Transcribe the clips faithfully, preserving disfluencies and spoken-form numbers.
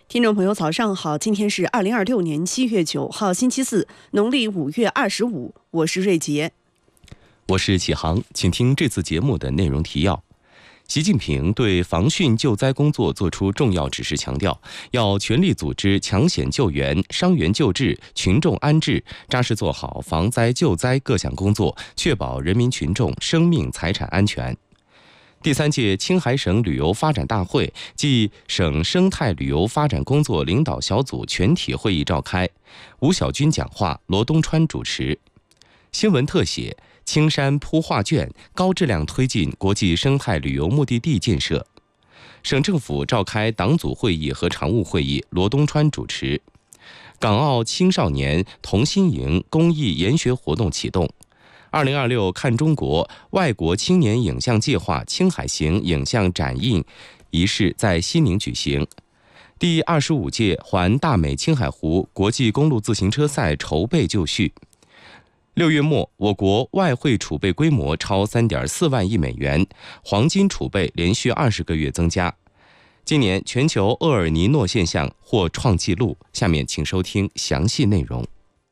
听众朋友，早上好！今天是二零二六年七月九号，星期四，农历五月二十五。我是瑞杰， 我是启航，请听这次节目的内容提要。习近平对防汛救灾工作作出重要指示，强调要全力组织抢险救援、伤员救治、群众安置，扎实做好防灾救灾各项工作，确保人民群众生命财产安全。第三届青海省旅游发展大会暨省生态旅游发展工作领导小组全体会议召开，吴小军讲话，罗东川主持。新闻特写：青山铺画卷，高质量推进国际生态旅游目的地建设。省政府召开党组会议和常务会议，罗东川主持。港澳青少年同心营公益研学活动启动。二零二六看中国外国青年影像计划青海行影像展映仪式在西宁举行。第二十五届环大美青海湖国际公路自行车赛筹备就绪。六月末，我国外汇储备规模超三点四万亿美元，黄金储备连续二十个月增加。今年全球厄尔尼诺现象或创纪录。下面请收听详细内容。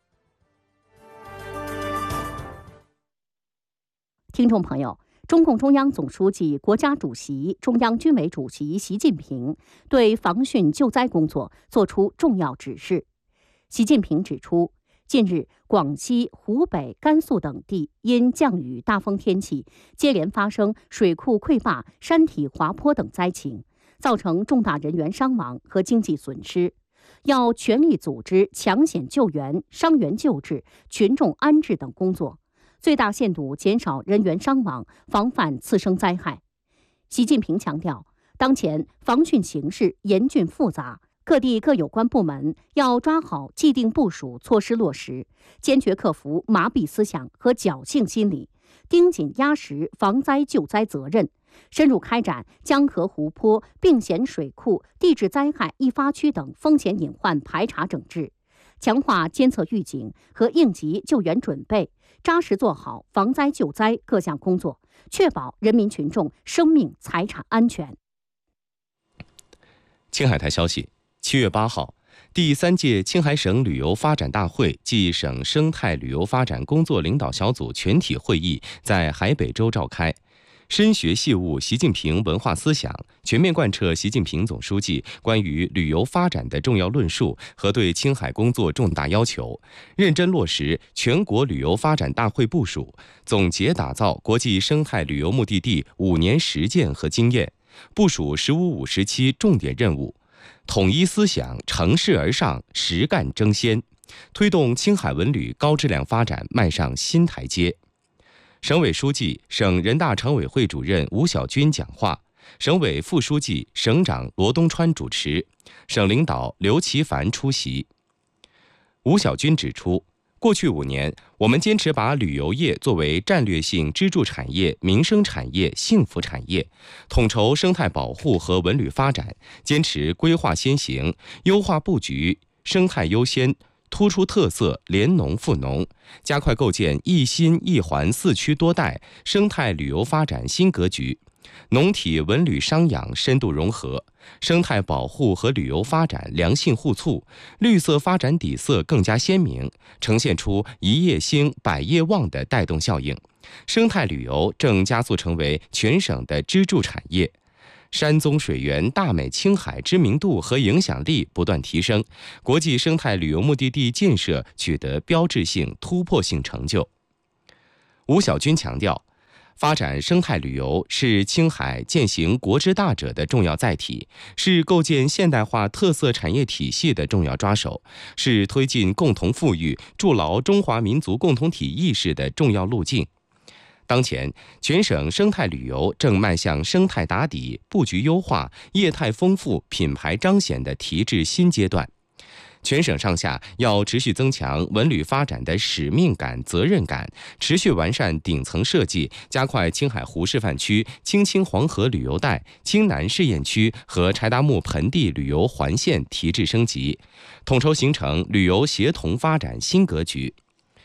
听众朋友，中共中央总书记、国家主席、中央军委主席习近平对防汛救灾工作作出重要指示。习近平指出，近日广西、湖北、甘肃等地因降雨大风天气，接连发生水库溃坝、山体滑坡等灾情，造成重大人员伤亡和经济损失。要全力组织抢险救援、伤员救治、群众安置等工作，最大限度减少人员伤亡，防范次生灾害。习近平强调，当前防汛形势严峻复杂，各地各有关部门要抓好既定部署措施落实，坚决克服麻痹思想和侥幸心理，盯紧压实防灾救灾责任，深入开展江河湖泊、并险水库、地质灾害易发区等风险隐患排查整治，强化监测预警和应急救援准备，扎实做好防灾救灾各项工作，确保人民群众生命财产安全。 青海台消息，七月八号，第三届青海省旅游发展大会暨省生态旅游发展工作领导小组全体会议在海北州召开。深学细悟习近平文化思想，全面贯彻习近平总书记关于旅游发展的重要论述和对青海工作重大要求，认真落实全国旅游发展大会部署，总结打造国际生态旅游目的地五年实践和经验，部署“十五五”时期重点任务，统一思想，乘势而上，实干争先，推动青海文旅高质量发展迈上新台阶。省委书记、省人大常委会主任吴小军讲话，省委副书记、省长罗东川主持，省领导刘奇凡出席。吴小军指出，过去五年，我们坚持把旅游业作为战略性支柱产业、民生产业、幸福产业，统筹生态保护和文旅发展，坚持规划先行、优化布局、生态优先、突出特色，联农富农，加快构建一新一环四区多代生态旅游发展新格局，农体文旅商养深度融合，生态保护和旅游发展良性互促，绿色发展底色更加鲜明，呈现出一夜兴百业旺的带动效应。生态旅游正加速成为全省的支柱产业。山宗水源大美青海知名度和影响力不断提升，国际生态旅游目的地建设取得标志性突破性成就。吴小军强调，发展生态旅游是青海践行国之大者的重要载体，是构建现代化特色产业体系的重要抓手，是推进共同富裕、筑牢中华民族共同体意识的重要路径。当前，全省生态旅游正迈向生态打底、布局优化、业态丰富、品牌彰显的提质新阶段。全省上下要持续增强文旅发展的使命感、责任感，持续完善顶层设计，加快青海湖示范区、青青黄河旅游带、青南试验区和柴达木盆地旅游环线提质升级，统筹形成旅游协同发展新格局。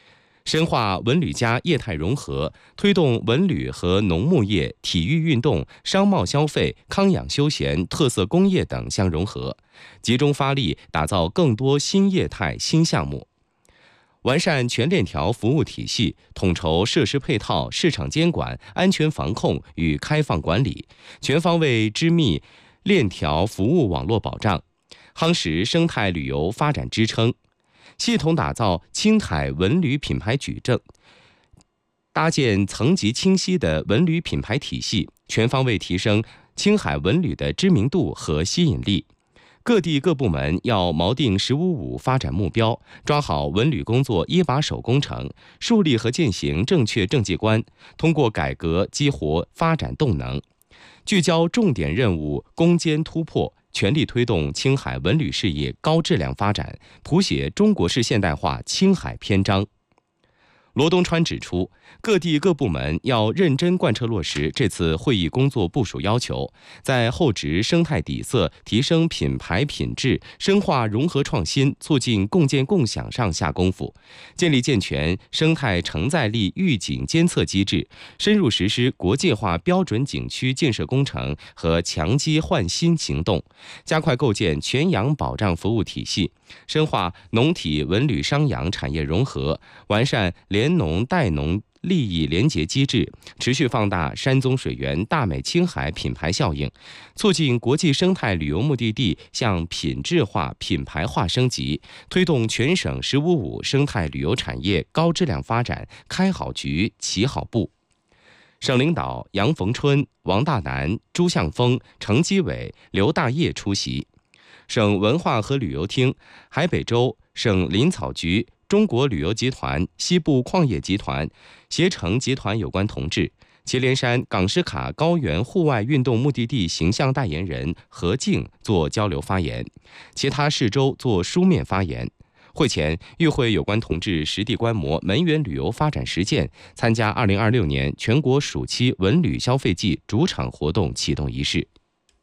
深化文旅加业态融合，推动文旅和农牧业、体育运动、商贸消费、康养休闲、特色工业等相融合，集中发力打造更多新业态新项目。完善全链条服务体系，统筹设施配套、市场监管、安全防控与开放管理，全方位织密链条服务网络保障，夯实生态旅游发展支撑。系统打造青海文旅品牌矩阵，搭建层级清晰的文旅品牌体系，全方位提升青海文旅的知名度和吸引力。各地各部门要锚定“十五五”发展目标，抓好文旅工作一把手工程，树立和践行正确政绩观，通过改革激活发展动能，聚焦重点任务，攻坚突破，全力推动青海文旅事业高质量发展，谱写中国式现代化青海篇章。罗东川指出，各地各部门要认真贯彻落实这次会议工作部署要求，在厚植生态底色、提升品牌品质、深化融合创新、促进共建共享上下功夫，建立健全生态承载力预警监测机制，深入实施国际化标准景区建设工程和强基换新行动，加快构建全养保障服务体系，深化农体文旅商养产业融合，完善联农带农利益联结机制，持续放大山宗水源大美青海品牌效应，促进国际生态旅游目的地向品质化、品牌化升级，推动全省“十五五”生态旅游产业高质量发展开好局、起好步。省领导杨逢春、王大南、朱向峰、程基伟、刘大业出席。省文化和旅游厅、海北州省林草局、中国旅游集团、西部矿业集团、携程集团有关同志，祁连山港诗卡高原户外运动目的地形象代言人何静作交流发言，其他市州作书面发言。会前，与会有关同志实地观摩门源旅游发展实践，参加二零二六年全国暑期文旅消费季主场活动启动仪式。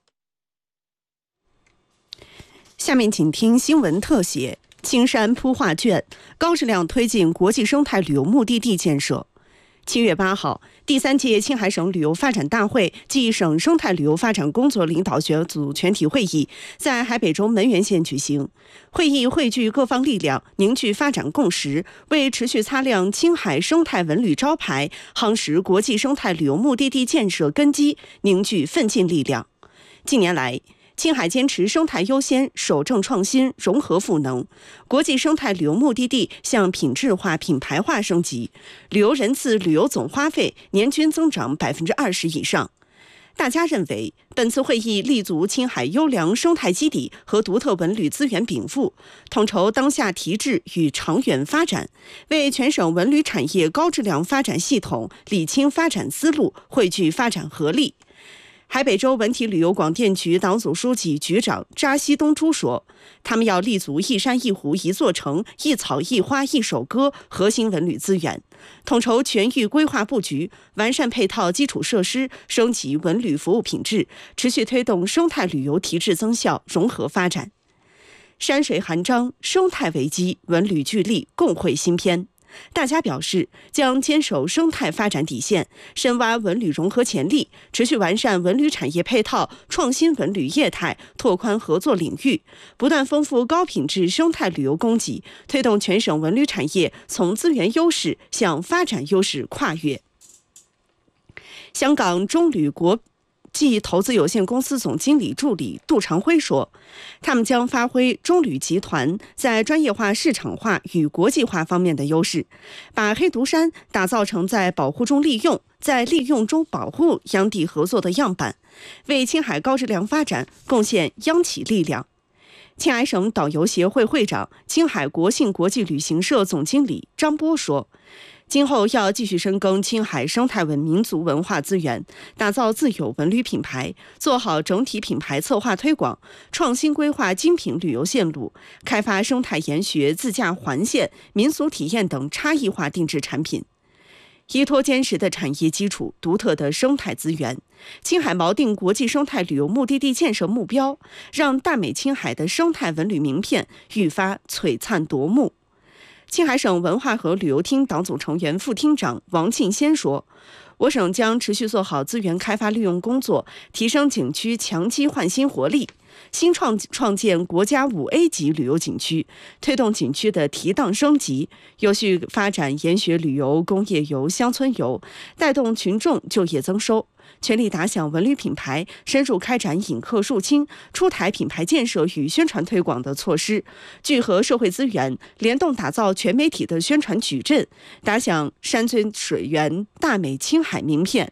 下面请听新闻特写：青山铺画卷，高质量推进国际生态旅游目的地建设。七月八号，第三届青海省旅游发展大会暨省生态旅游发展工作领导小组全体会议在海北州门源县举行。会议汇聚各方力量，凝聚发展共识，为持续擦亮青海生态文旅招牌、夯实国际生态旅游目的地建设根基凝聚奋进力量。近年来，青海坚持生态优先、守正创新、融合赋能，国际生态旅游目的地向品质化、品牌化升级，旅游人次、旅游总花费年均增长百分之二十以上。大家认为，本次会议立足青海优良生态基底和独特文旅资源禀赋，统筹当下提质与长远发展，为全省文旅产业高质量发展系统理清发展思路，汇聚发展合力。海北州文体旅游广电局党组书记、局长扎西东珠说，他们要立足一山一湖一座城、一草一花一首歌核心文旅资源，统筹全域规划布局，完善配套基础设施，升级文旅服务品质，持续推动生态旅游提质增效、融合发展。山水含章，生态为基，文旅聚力，共绘新篇。大家表示，将坚守生态发展底线，深挖文旅融合潜力，持续完善文旅产业配套，创新文旅业态，拓宽合作领域，不断丰富高品质生态旅游供给，推动全省文旅产业从资源优势向发展优势跨越。香港中旅国际投资有限公司总经理助理杜长辉说，他们将发挥中旅集团在专业化、市场化与国际化方面的优势，把黑独山打造成在保护中利用、在利用中保护央地合作的样板，为青海高质量发展贡献央企力量。青海省导游协会会长、青海国信国际旅行社总经理张波说，今后要继续深耕青海生态文民族文化资源，打造自有文旅品牌，做好整体品牌策划推广，创新规划精品旅游线路，开发生态研学、自驾环线、民俗体验等差异化定制产品。依托坚实的产业基础、独特的生态资源，青海锚定国际生态旅游目的地建设目标，让大美青海的生态文旅名片愈发璀璨夺目。 青海省文化和旅游厅党组成员、副厅长王庆先说，我省将持续做好资源开发利用工作，提升景区强基焕新活力，新创创建国家五 A 级旅游景区，推动景区的提档升级，有序发展研学旅游、工业游、乡村游，带动群众就业增收，全力打响文旅品牌，深入开展引客入侵、出台品牌建设与宣传推广的措施，聚合社会资源，联动打造全媒体的宣传矩阵，打响山珍水源、大美青海名片。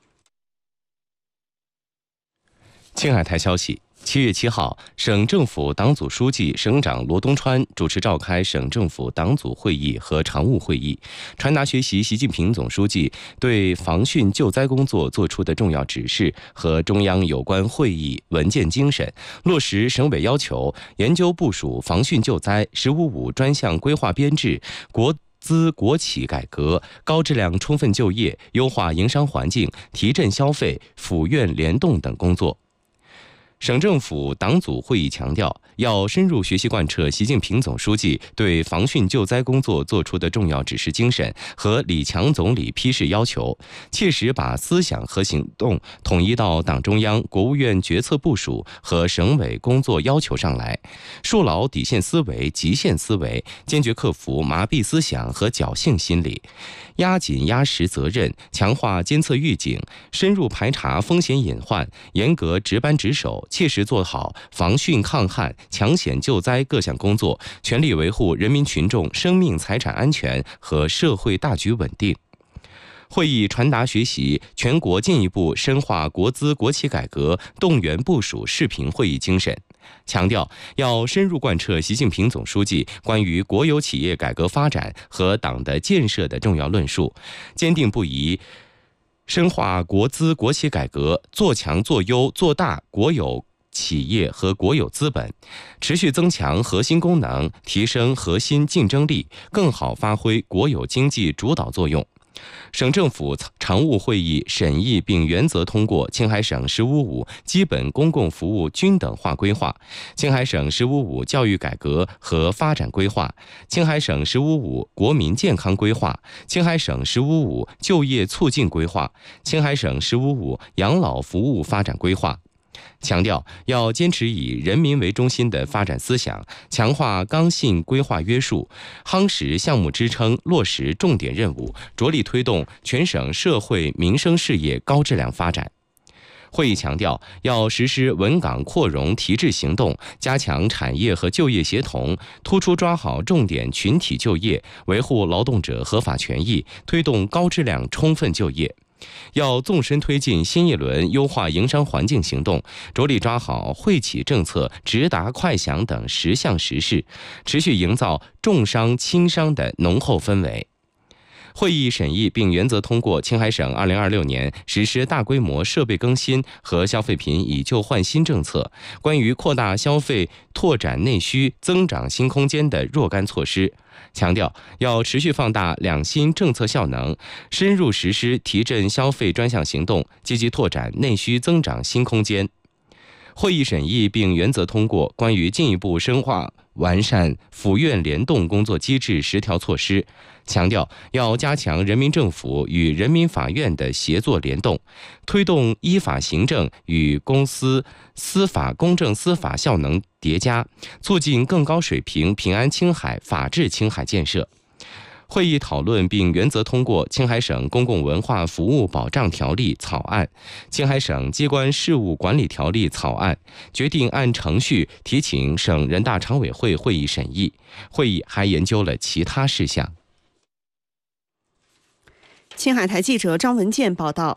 青海台消息，七月七号，省政府党组书记、省长罗东川主持召开省政府党组会议和常务会议，传达学习习近平总书记对防汛救灾工作作出的重要指示和中央有关会议文件精神，落实省委要求，研究部署防汛救灾“十五五”专项规划编制、国资国企改革、高质量充分就业、优化营商环境、提振消费、府院联动等工作。省政府党组会议强调，要深入学习贯彻习近平总书记对防汛救灾工作作出的重要指示精神和李强总理批示要求，切实把思想和行动统一到党中央、国务院决策部署和省委工作要求上来，树牢底线思维、极限思维，坚决克服麻痹思想和侥幸心理，压紧压实责任，强化监测预警，深入排查风险隐患，严格值班值守，切实做好防汛抗旱、抢险救灾各项工作，全力维护人民群众生命财产安全和社会大局稳定。会议传达学习全国进一步深化国资国企改革动员部署视频会议精神，强调要深入贯彻习近平总书记关于国有企业改革发展和党的建设的重要论述，坚定不移深化国资国企改革，做强做优做大国有企业和国有资本，持续增强核心功能，提升核心竞争力，更好发挥国有经济主导作用。省政府常务会议审议并原则通过青海省“十五五”基本公共服务均等化规划、青海省“十五五”教育改革和发展规划、青海省“十五五”国民健康规划、青海省“十五五”就业促进规划、青海省“十五五”养老服务发展规划。强调要坚持以人民为中心的发展思想，强化刚性规划约束，夯实项目支撑，落实重点任务，着力推动全省社会民生事业高质量发展。会议强调，要实施稳岗扩容提质行动，加强产业和就业协同，突出抓好重点群体就业，维护劳动者合法权益，推动高质量充分就业。要纵深推进新一轮优化营商环境行动，着力抓好惠企政策直达快享等十项实事，持续营造重商轻商的浓厚氛围。会议审议并原则通过青海省二零二六年实施大规模设备更新和消费品以旧换新政策，关于扩大消费、拓展内需、增长新空间的若干措施，强调要持续放大两新政策效能，深入实施提振消费专项行动，积极拓展内需增长新空间。会议审议并原则通过关于进一步深化完善府院联动工作机制十条措施，强调要加强人民政府与人民法院的协作联动，推动依法行政与公司司法公正司法效能叠加，促进更高水平平安青海、法治青海建设。会议讨论并原则通过《青海省公共文化服务保障条例》草案、《青海省机关事务管理条例》草案，决定按程序提请省人大常委会会议审议。会议还研究了其他事项。 青海台记者张文健报道，